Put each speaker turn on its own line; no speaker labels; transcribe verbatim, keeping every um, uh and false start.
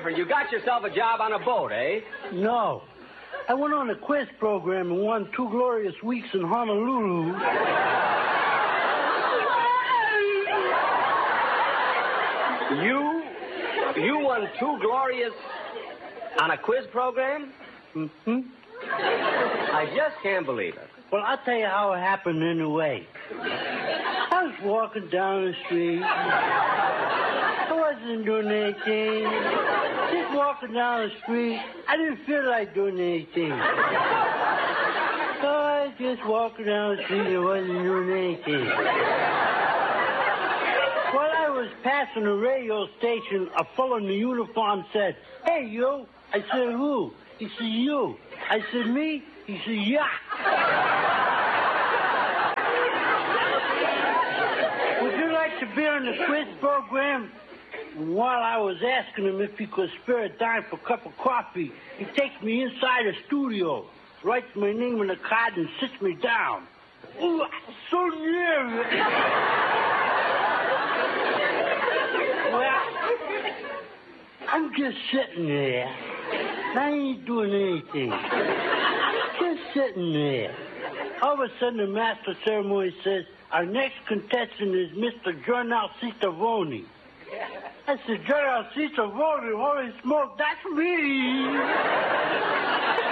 different. You got yourself a job on a boat, eh?
No. I went on a quiz program and won two glorious weeks in Honolulu.
You? You won two glorious on a quiz program?
Mm-hmm.
I just can't believe it.
Well, I'll tell you how it happened anyway. I was walking down the street. I wasn't doing anything. Just walking down the street. I didn't feel like doing anything. So I was just walking down the street and wasn't doing anything. While I was passing a radio station, a fellow in the uniform said, "Hey, you." I said, "Who?" He said, "You." I said, "Me?" He said, "Yeah." Would you like to be on the quiz program? While I was asking him if he could spare a dime for a cup of coffee, he takes me inside the studio, writes my name on a card, and sits me down. Ooh, I'm so nervous. Well, I'm just sitting there. I ain't doing anything. Just sitting there. All of a sudden, the master of ceremony says, "Our next contestant is Mister Jornal Citavoni." I said, "Jornal Citavoni, holy smoke, that's me."